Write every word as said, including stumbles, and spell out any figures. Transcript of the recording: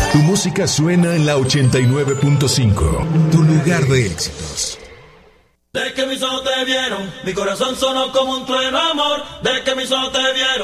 Tu música suena en la ochenta y nueve punto cinco. Tu lugar de éxitos. De que mis ojos te vieron, mi corazón sonó como un trueno, amor. De que mis ojos te vieron.